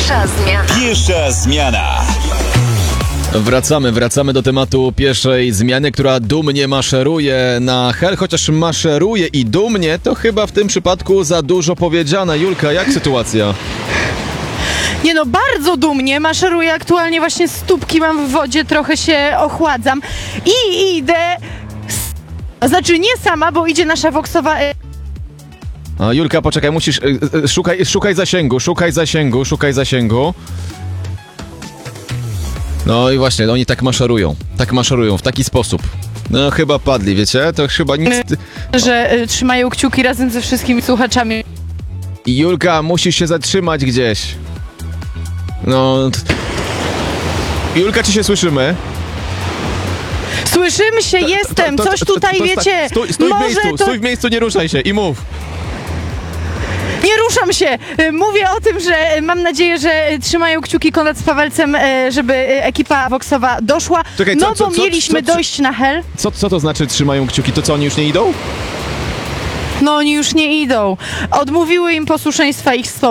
Pierwsza zmiana. Pierwsza zmiana. Wracamy do tematu pierwszej zmiany, która dumnie maszeruje na Hel, chociaż maszeruje i dumnie, to chyba w tym przypadku za dużo powiedziane. Julka, jak sytuacja? Nie no, bardzo dumnie maszeruję aktualnie, właśnie stópki mam w wodzie, trochę się ochładzam i idę, znaczy nie sama, bo idzie nasza Voxowa... A Julka, poczekaj, musisz, szukaj zasięgu. No i właśnie, oni tak maszerują, w taki sposób. No chyba padli, wiecie? To chyba nic... że trzymają kciuki razem ze wszystkimi słuchaczami. Julka, musisz się zatrzymać gdzieś. No... Julka, czy się słyszymy? Słyszymy się, jestem, coś tutaj, wiecie, Stój w miejscu, nie ruszaj się i mów. Nie ruszam się! Mówię o tym, że mam nadzieję, że trzymają kciuki Konrad z Pawelcem, żeby ekipa Voxowa doszła. Czekaj, bo mieliśmy dojść na Hel. Co to znaczy trzymają kciuki? To co, oni już nie idą? No oni już nie idą. Odmówiły im posłuszeństwa ich stopy.